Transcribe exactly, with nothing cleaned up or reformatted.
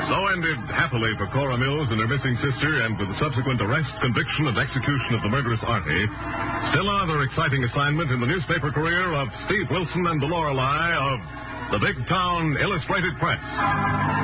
So ended happily for Cora Mills and her missing sister, and with the subsequent arrest, conviction, and execution of the murderous Artie, still another exciting assignment in the newspaper career of Steve Wilson and the Lorelei of the Big Town Illustrated Press.